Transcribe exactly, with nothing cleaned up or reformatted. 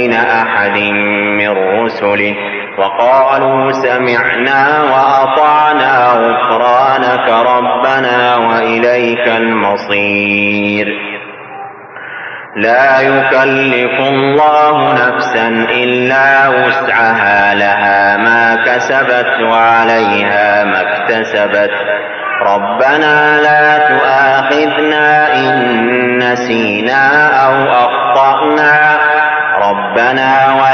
أحد من رسله وقالوا سمعنا وأطعنا غفرانك ربنا وإليك المصير. لا يكلف الله نفسا إلا وسعها، لها ما كسبت وعليها ما اكتسبت. ربنا لا تؤاخذنا إن نسينا أو أخطأنا ربنا